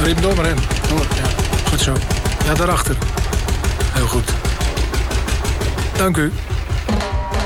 Riem door maar in. Door, ja. Goed zo. Ja, daarachter. Heel goed. Dank u.